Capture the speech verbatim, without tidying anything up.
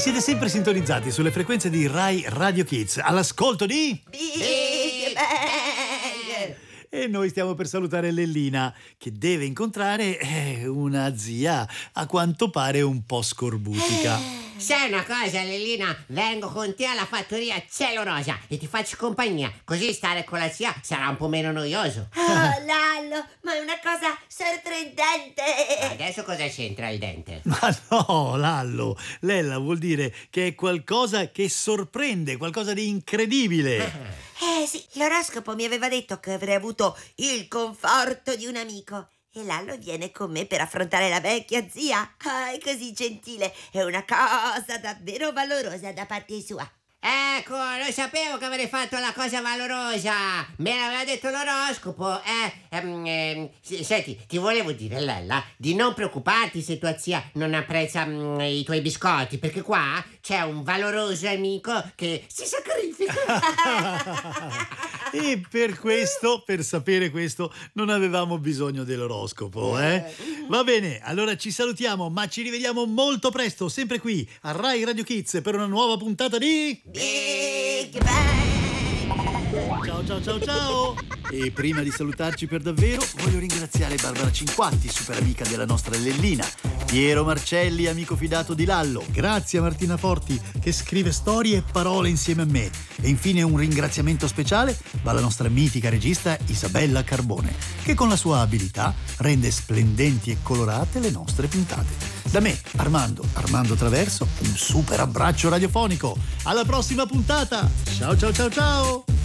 siete sempre sintonizzati sulle frequenze di Rai Radio Kids, all'ascolto di Big Bang. E noi stiamo per salutare Lellina, che deve incontrare eh, una zia a quanto pare un po' scorbutica. Sai una cosa, Lellina? Vengo con te alla fattoria Cielo Rosa e ti faccio compagnia, così stare con la zia sarà un po' meno noioso. Oh, Lallo, ma è una cosa sorprendente. Adesso cosa c'entra il dente? Ma no, Lallo, Lella vuol dire che è qualcosa che sorprende, qualcosa di incredibile. Eh sì, l'oroscopo mi aveva detto che avrei avuto il conforto di un amico. E Lallo viene con me per affrontare la vecchia zia. Ah, è così gentile. È una cosa davvero valorosa da parte sua. Ecco, lo sapevo che avrei fatto la cosa valorosa. Me l'aveva detto l'oroscopo. Eh, ehm, ehm, s- senti, ti volevo dire, Lella, di non preoccuparti se tua zia non apprezza mm, i tuoi biscotti, perché qua c'è un valoroso amico che si sacrifica. E per questo, per sapere questo, non avevamo bisogno dell'oroscopo, eh? Va bene, allora ci salutiamo, ma ci rivediamo molto presto, sempre qui a Rai Radio Kids per una nuova puntata di Big Bang. Ciao ciao ciao ciao! E prima di salutarci per davvero, voglio ringraziare Barbara Cinquanti, super amica della nostra Lellina, Piero Marcelli, amico fidato di Lallo, grazie a Martina Forti che scrive storie e parole insieme a me, e infine un ringraziamento speciale va alla nostra mitica regista Isabella Carbone, che con la sua abilità rende splendenti e colorate le nostre puntate. Da me, Armando, Armando Traverso, un super abbraccio radiofonico. Alla prossima puntata! Ciao ciao ciao ciao!